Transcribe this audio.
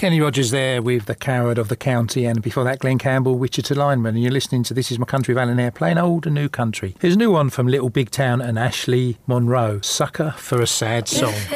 Kenny Rogers there with The Coward of the County, and before that Glenn Campbell, Wichita Lineman, and you're listening to This Is My Country of Alan Eyre, playing old and new country. Here's a new one from Little Big Town and Ashley Monroe, Sucker for a Sad Song.